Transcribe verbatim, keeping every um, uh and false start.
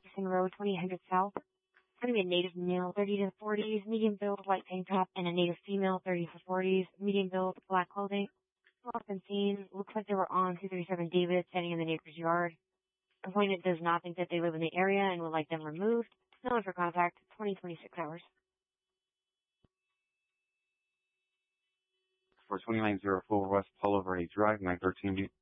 Atchison Road, twenty-eight hundred South. It's going to be a native male, thirty to forties, medium build, white tank top, and a native female, thirty to forties, medium build, black clothing. Well, been seen. Looks like they were on two thirty-seven David, standing in the neighbor's yard. Complainant does not think that they live in the area and would like them removed. No one for contact, twenty to twenty-six hours. For twenty-nine oh four West Palo Verde Drive, nine thirteen